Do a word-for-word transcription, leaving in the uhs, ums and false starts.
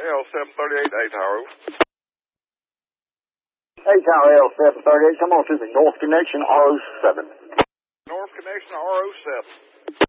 L seven thirty-eight, A Tower. A Tower L seven thirty-eight, come on to the North Connection R O seven. North Connection R O seven.